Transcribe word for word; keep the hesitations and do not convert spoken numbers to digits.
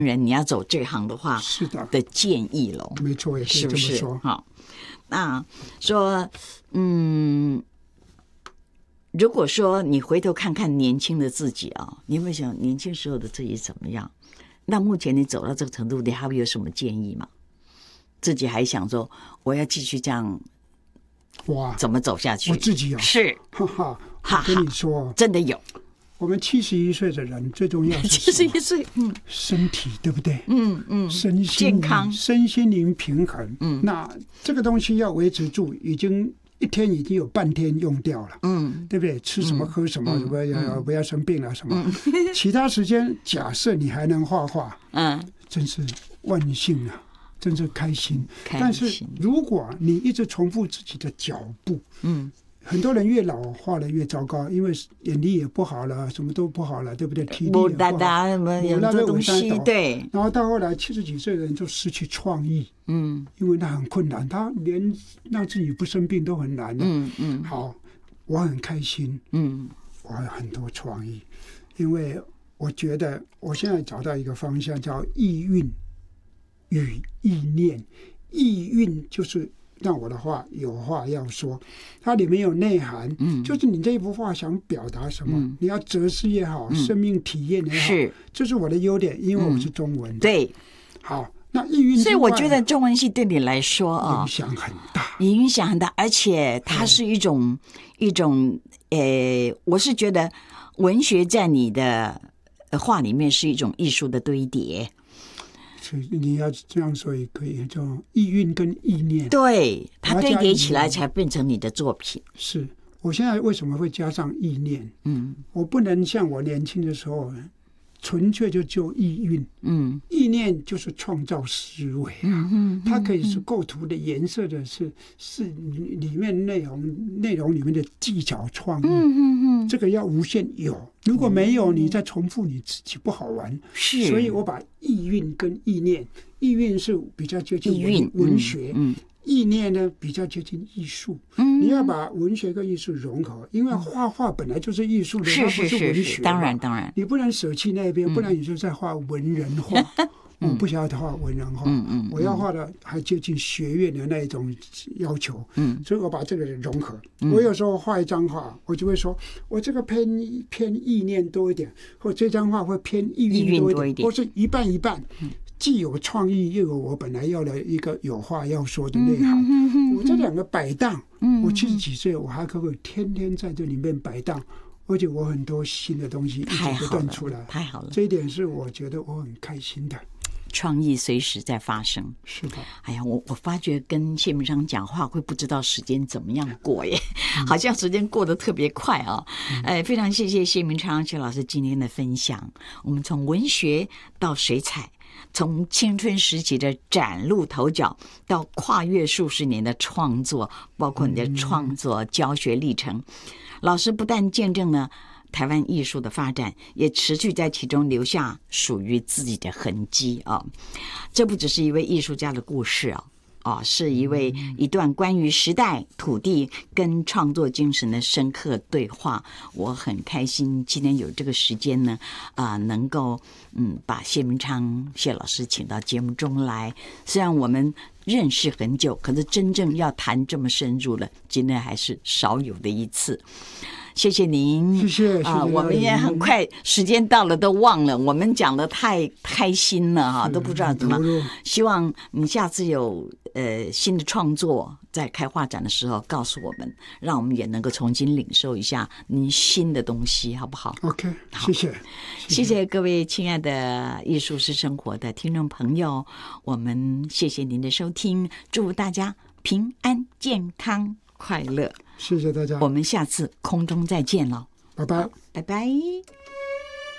人你要走这行的话， 是的的建议喽， 没错，也可以是不是？ 这么说。 好，那说，嗯，如果说你回头看看年轻的自己啊，你会想年轻时候的自己怎么样？那目前你走到这个程度，你还会有什么建议吗？自己还想说我要继续这样， 哇， 怎么走下去？ 我自己啊， 是， 哈哈，我跟你说， 真的有。 我们七十一岁的人最重要是七十一岁，嗯， 身体对不对？ 嗯嗯， 身心健康， 身心灵平衡。 嗯， 那这个东西要维持住，已经一天已经有半天用掉了。 嗯， 对不对？吃什么喝什么， 嗯、 不要、嗯、不要生病了什么。嗯、其他时间，假设你还能画画，嗯，真是万幸啊，真是开心。 开心。 但是如果你一直重复自己的脚步，嗯。很多人越老画的越糟糕，因为眼力也不好了，什么都不好了，对不对？体力也不好， 有这东西对。 然后到后来七十几岁的人就失去创意，嗯，因为那很困难，他连让自己不生病都很难了。嗯嗯。好，我很开心，嗯，我有很多创意，因为我觉得我现在找到一个方向，叫意蕴与意念。意蕴就是让我的话有话要说，它里面有内涵，嗯，就是你这一幅画想表达什么，嗯、你要哲思也好，嗯、生命体验也好， 是， 这是我的优点，因为我是中文的， 嗯、对， 好，那意蕴， 所以我觉得中文系对你来说啊， 影响很大， 影响很大，而且它是一种、嗯、一种，呃，我是觉得文学在你的画里面是一种艺术的堆叠。 你要这样说也可以，叫意蕴跟意念， 对，它堆叠起来才变成你的作品。 是我现在为什么会加上意念？嗯，我不能像我年轻的时候纯粹就就意蕴，嗯，意念就是创造思维啊，嗯嗯、它可以是构图的、颜色的，是是里面内容内容里面的技巧创意，嗯嗯嗯，这个要无限有。如果没有，你再重复你自己不好玩。是，所以我把意蕴跟意念，意蕴是比较接近 文, 文学，嗯，意念呢比较接近艺术。嗯，你要把文学跟艺术融合，因为画画本来就是艺术的， 是它不是文学。 是是，当然当然， 你不能舍弃那边，嗯、不然你就在画文人画。我不想要画文人画，嗯嗯，我要画的还接近学院的那一种要求，嗯，所以我把这个融合。嗯、我有时候画一张画，我就会说，我这个偏偏意念多一点，或这张画会偏意蕴多一点，一点或是一半一半，嗯、既有创意又有我本来要的一个有话要说的内涵。嗯嗯嗯、我这两个摆荡，嗯、我七十几岁，我还可不可以天天在这里面摆荡？而且我很多新的东西一直不断出来， 太好了， 这一点是我觉得我很开心的。 创意随时在发生， 是的。 哎呀，我我发觉跟谢明昌讲话会不知道时间怎么样过耶，嗯、好像时间过得特别快啊！嗯、呃，非常谢谢谢明昌谢老师今天的分享。我们从文学到水彩，从青春时期的崭露头角，到跨越数十年的创作，包括你的创作、嗯、教学历程，老师不但见证了台湾艺术的发展，也持续在其中留下属于自己的痕迹啊！这不只是一位艺术家的故事啊，啊，是一位一段关于时代、土地跟创作精神的深刻对话。我很开心今天有这个时间呢，啊、呃，能够嗯把谢明昌谢老师请到节目中来。虽然我们认识很久，可是真正要谈这么深入了，今天还是少有的一次。谢谢您， 谢谢啊、 呃！我们也很快，时间到了都忘了，我们讲的太开心了哈，都不知道怎么。希望你下次有呃新的创作，在开画展的时候告诉我们，让我们也能够重新领受一下您新的东西，好不好 ？OK， 谢谢， 谢谢各位亲爱的艺术是生活的听众朋友，我们谢谢您的收听，祝大家平安健康快乐。 谢谢大家， 我们下次空中再见了， 拜拜， 拜拜。